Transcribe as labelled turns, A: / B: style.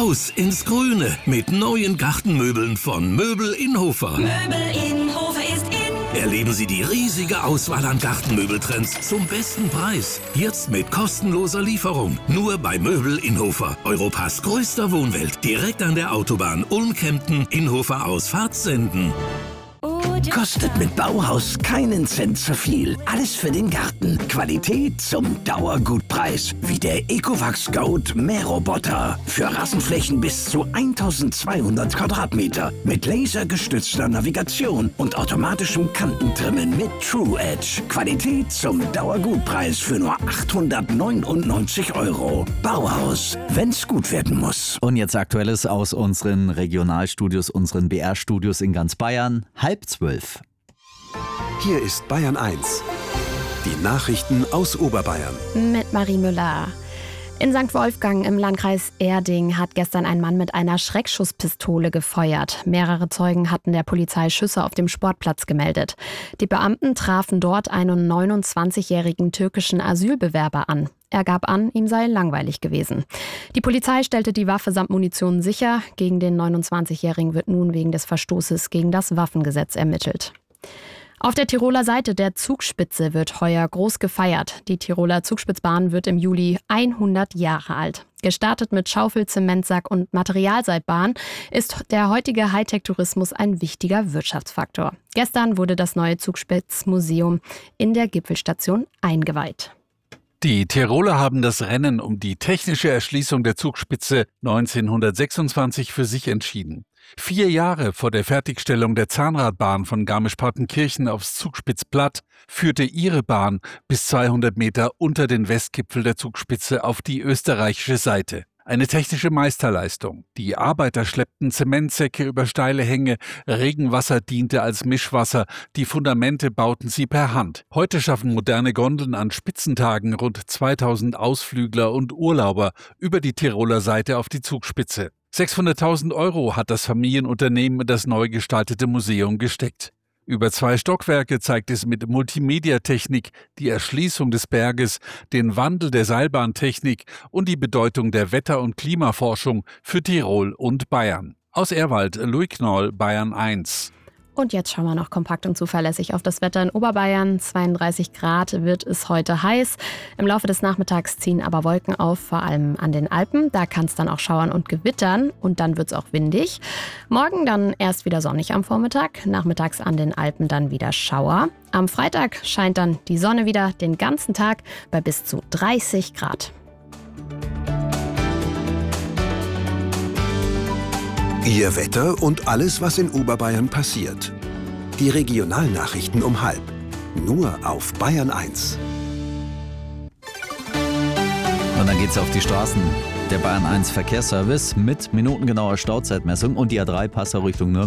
A: Raus ins Grüne mit neuen Gartenmöbeln von Möbel Inhofer.
B: Möbel Inhofer ist in.
A: Erleben Sie die riesige Auswahl an Gartenmöbeltrends zum besten Preis. Jetzt mit kostenloser Lieferung. Nur bei Möbel Inhofer. Europas größter Wohnwelt. Direkt an der Autobahn Ulm-Kempten, Inhofer Ausfahrt Senden.
C: Kostet mit Bauhaus keinen Cent zu viel. Alles für den Garten. Qualität zum Dauergutpreis. Wie der Ecovacs Goat Mähroboter. Für Rasenflächen bis zu 1200 Quadratmeter. Mit lasergestützter Navigation und automatischem Kantentrimmen mit True Edge. Qualität zum Dauergutpreis für nur 899 €. Bauhaus, wenn's gut werden muss.
D: Und jetzt Aktuelles aus unseren Regionalstudios, unseren BR-Studios in ganz Bayern. 11:30.
E: Hier ist Bayern 1. Die Nachrichten aus Oberbayern.
F: Mit Marie Müller. In St. Wolfgang im Landkreis Erding hat gestern ein Mann mit einer Schreckschusspistole gefeuert. Mehrere Zeugen hatten der Polizei Schüsse auf dem Sportplatz gemeldet. Die Beamten trafen dort einen 29-jährigen türkischen Asylbewerber an. Er gab an, ihm sei langweilig gewesen. Die Polizei stellte die Waffe samt Munition sicher. Gegen den 29-jährigen wird nun wegen des Verstoßes gegen das Waffengesetz ermittelt. Auf der Tiroler Seite der Zugspitze wird heuer groß gefeiert. Die Tiroler Zugspitzbahn wird im Juli 100 Jahre alt. Gestartet mit Schaufel, Zementsack und Materialseilbahn ist der heutige Hightech-Tourismus ein wichtiger Wirtschaftsfaktor. Gestern wurde das neue Zugspitzmuseum in der Gipfelstation eingeweiht.
G: Die Tiroler haben das Rennen um die technische Erschließung der Zugspitze 1926 für sich entschieden. 4 Jahre vor der Fertigstellung der Zahnradbahn von Garmisch-Partenkirchen aufs Zugspitzplatt führte ihre Bahn bis 200 Meter unter den Westgipfel der Zugspitze auf die österreichische Seite. Eine technische Meisterleistung. Die Arbeiter schleppten Zementsäcke über steile Hänge, Regenwasser diente als Mischwasser, die Fundamente bauten sie per Hand. Heute schaffen moderne Gondeln an Spitzentagen rund 2000 Ausflügler und Urlauber über die Tiroler Seite auf die Zugspitze. 600.000 € hat das Familienunternehmen in das neu gestaltete Museum gesteckt. Über 2 Stockwerke zeigt es mit Multimediatechnik die Erschließung des Berges, den Wandel der Seilbahntechnik und die Bedeutung der Wetter- und Klimaforschung für Tirol und Bayern. Aus Ehrwald, Louis Knoll, Bayern 1.
F: Und jetzt schauen wir noch kompakt und zuverlässig auf das Wetter in Oberbayern. 32 Grad wird es heute heiß. Im Laufe des Nachmittags ziehen aber Wolken auf, vor allem an den Alpen. Da kann es dann auch schauern und gewittern und dann wird es auch windig. Morgen dann erst wieder sonnig am Vormittag, nachmittags an den Alpen dann wieder Schauer. Am Freitag scheint dann die Sonne wieder den ganzen Tag bei bis zu 30 Grad.
E: Ihr Wetter und alles, was in Oberbayern passiert. Die Regionalnachrichten um 12:30. Nur auf Bayern 1.
D: Und dann geht's auf die Straßen. Der Bayern 1 Verkehrsservice mit minutengenauer Stauzeitmessung und die A3 Passau Richtung Nürnberg.